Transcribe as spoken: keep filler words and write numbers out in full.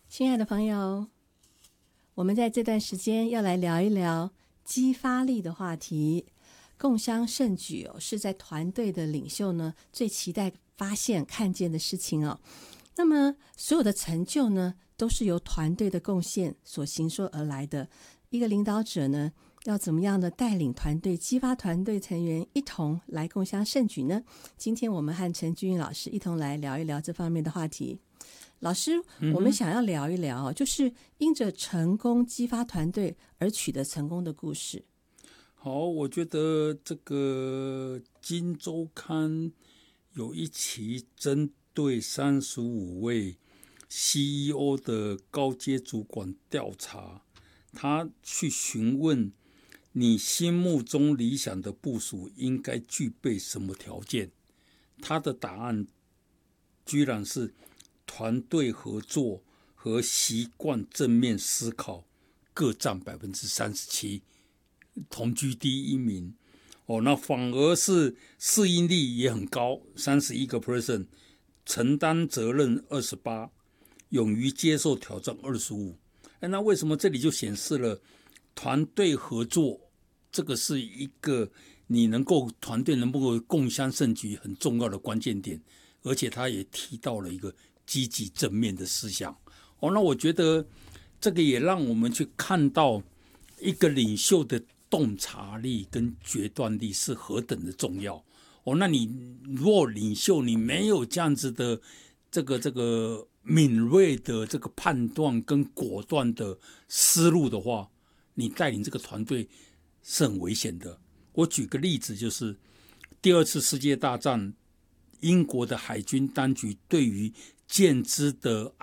亲爱的朋友，我们在这段时间要来聊一聊激发力的话题。共襄盛举哦，是在团队的领袖呢最期待发现看见的事情哦。那么所有的成就呢，都是由团队的贡献所形塑而来的。一个领导者呢，要怎么样的带领团队，激发团队成员一同来共襄盛举呢？今天我们和陈君老师一同来聊一聊这方面的话题。老师，我们想要聊一聊，就是因着成功激发团队而取得成功的故事。 好，我觉得这个《今周刊》有一期针对三十五位 C E O 的高阶主管调查，他去询问你心目中理想的部属应该具备什么条件，他的答案居然是团队合作和习惯正面思考各占 百分之三十七， 同居第一名。哦，那反而是适应力也很高 百分之三十一， 承担责任二十八，勇于接受挑战二十五。那为什么这里就显示了团队合作这个是一个你能够团队能够共襄盛举很重要的关键点，而且他也提到了一个积极正面的思想。哦，那我觉得这个也让我们去看到一个领袖的洞察力跟决断力是何等的重要。哦，那你若领袖你没有这样子的这个这个敏锐的这个判断跟果断的思路的话，你带领这个团队是很危险的。我举个例子，就是第二次世界大战，英国的海军当局对于舰只的